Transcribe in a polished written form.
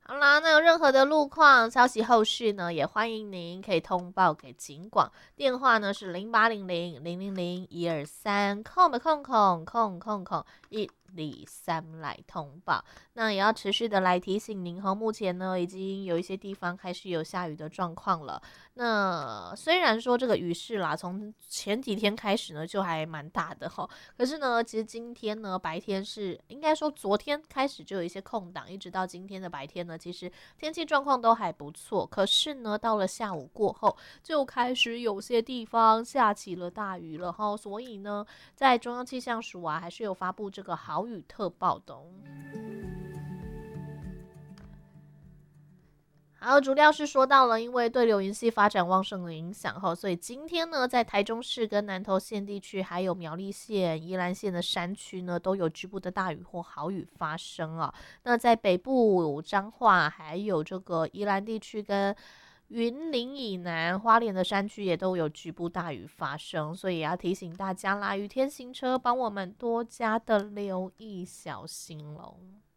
好啦，那有任何的路况消息后续呢，也欢迎您可以通报给警广，电话呢是0800000123，空123来通报。那也要持续的来提醒您目前呢已经有一些地方开始有下雨的状况了。那虽然说这个雨势啦，从前几天开始呢就还蛮大的可是呢，其实今天呢白天是应该说昨天开始就有一些空档，一直到今天的白天呢，其实天气状况都还不错。可是呢，到了下午过后，就开始有些地方下起了大雨了所以呢，在中央气象署啊，还是有发布这个豪雨特报的好，主料是说到了，因为对流云系发展旺盛的影响所以今天呢，在台中市跟南投县地区，还有苗栗县、宜兰县的山区呢，都有局部的大雨或豪雨发生啊。那在北部彰化，还有这个宜兰地区跟云林以南、花莲的山区也都有局部大雨发生，所以也要提醒大家啦，雨天行车，帮我们多加的留意，小心喽。